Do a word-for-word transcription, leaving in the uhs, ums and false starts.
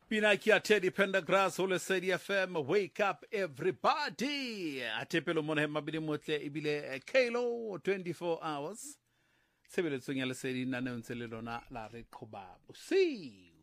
Pina kia Teddy Pendergrass ho Lesedi F M. Wake up everybody. Atepelo mona mabili motle ibile Kalo twenty-four hours. Sebeletsong ya Lesedi na ne ntse le lona la re qoba bosiu.